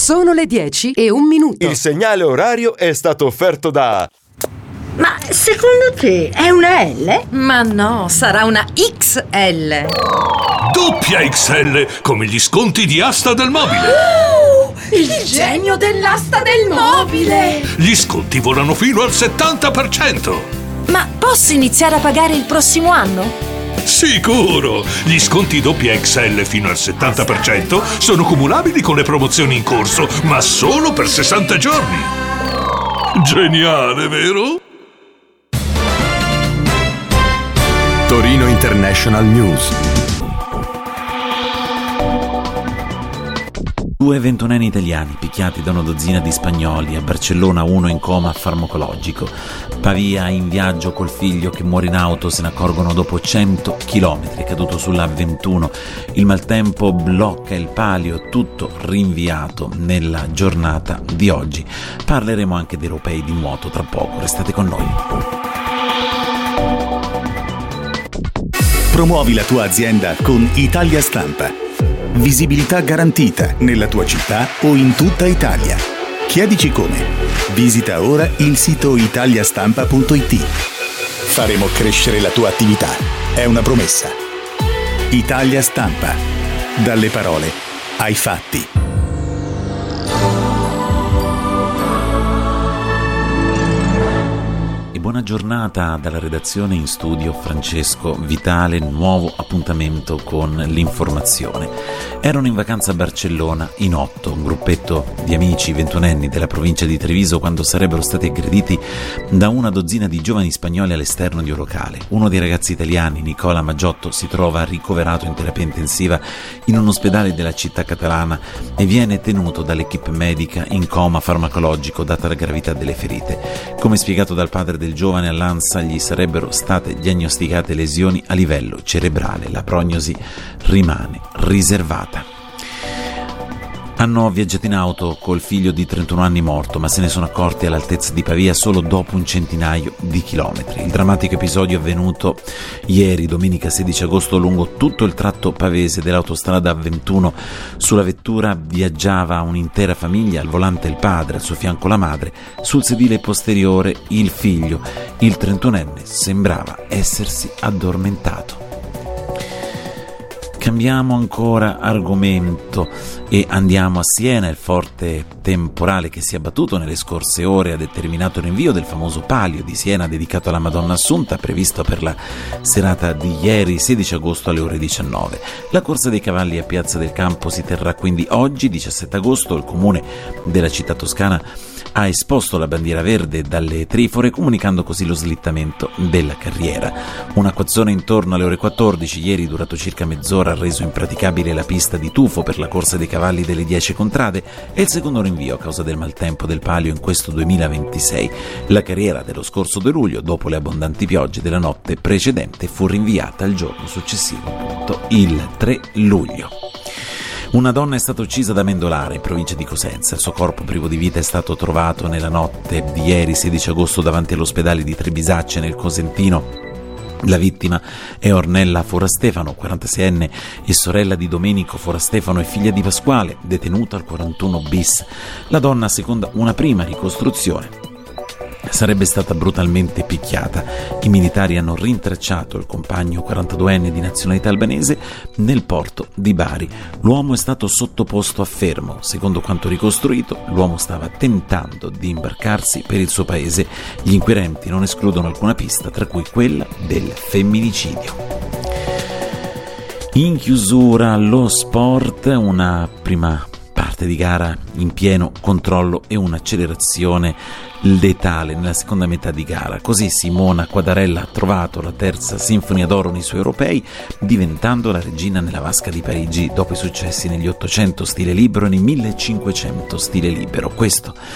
Sono le 10:01. Il segnale orario è stato offerto da... Ma secondo te è una L? Ma no, sarà una XL. Doppia XL, come gli sconti di Asta del Mobile. Il genio dell'asta del mobile! Gli sconti volano fino al 70%. Ma posso iniziare a pagare il prossimo anno? Sicuro! Gli sconti doppia XL fino al 70% sono cumulabili con le promozioni in corso, ma solo per 60 giorni. Geniale, vero? Torino International News. 2 ventunenni italiani picchiati da una dozzina di spagnoli, a Barcellona uno in coma farmacologico, Pavia in viaggio col figlio che muore in auto, se ne accorgono dopo 100 chilometri, caduto sulla A21, il maltempo blocca il Palio, tutto rinviato nella giornata di oggi. Parleremo anche di europei di nuoto tra poco, restate con noi. Promuovi la tua azienda con Italia Stampa. Visibilità garantita nella tua città o in tutta Italia. Chiedici come. Visita ora il sito italiastampa.it. Faremo crescere la tua attività. È una promessa. Italia Stampa. Dalle parole ai fatti. Buona giornata dalla redazione, in studio Francesco Vitale, nuovo appuntamento con l'informazione. Erano in vacanza a Barcellona in 8, un gruppetto di amici ventunenni della provincia di Treviso, quando sarebbero stati aggrediti da una dozzina di giovani spagnoli all'esterno di un locale. Uno dei ragazzi italiani, Nicola Maggiotto, si trova ricoverato in terapia intensiva in un ospedale della città catalana e viene tenuto dall'equipe medica in coma farmacologico data la gravità delle ferite. Come spiegato dal padre del giovane, all'ANSA gli sarebbero state diagnosticate lesioni a livello cerebrale. La prognosi rimane riservata. Hanno viaggiato in auto col figlio di 31 anni morto, ma se ne sono accorti all'altezza di Pavia solo dopo un centinaio di chilometri. Il drammatico episodio è avvenuto ieri, domenica 16 agosto, lungo tutto il tratto pavese dell'autostrada A21. Sulla vettura viaggiava un'intera famiglia, al volante il padre, al suo fianco la madre, sul sedile posteriore il figlio. Il 31enne sembrava essersi addormentato. Cambiamo ancora argomento e andiamo a Siena. Il forte temporale che si è abbattuto nelle scorse ore ha determinato il rinvio del famoso Palio di Siena dedicato alla Madonna Assunta, previsto per la serata di ieri 16 agosto alle ore 19. La corsa dei cavalli a Piazza del Campo si terrà quindi oggi 17 agosto. Il comune della città toscana ha esposto la bandiera verde dalle trifore, comunicando così lo slittamento della carriera. Un acquazzone intorno alle ore 14 ieri, durato circa mezz'ora, ha reso impraticabile la pista di tufo per la corsa dei cavalli delle 10 contrade e il secondo rinvio a causa del maltempo del Palio in questo 2026. La carriera dello scorso 2 luglio, dopo le abbondanti piogge della notte precedente, fu rinviata al giorno successivo, appunto il 3 luglio. Una donna è stata uccisa da Mendolare, in provincia di Cosenza. Il suo corpo privo di vita è stato trovato nella notte di ieri 16 agosto davanti all'ospedale di Trebisacce nel Cosentino. La vittima è Ornella Forastefano, 46enne e sorella di Domenico Forastefano e figlia di Pasquale, detenuta al 41 bis. La donna, secondo una prima ricostruzione, sarebbe stata brutalmente picchiata. I militari hanno rintracciato il compagno 42enne di nazionalità albanese nel porto di Bari. L'uomo è stato sottoposto a fermo. Secondo quanto ricostruito, l'uomo stava tentando di imbarcarsi per il suo paese. Gli inquirenti non escludono alcuna pista, tra cui quella del femminicidio. In chiusura lo sport, una prima parte di gara in pieno controllo e un'accelerazione letale nella seconda metà di gara. Così Simona Quadarella ha trovato la terza sinfonia d'oro nei suoi europei, diventando la regina nella vasca di Parigi dopo i successi negli 800 stile libero e nei 1500 stile libero. Questo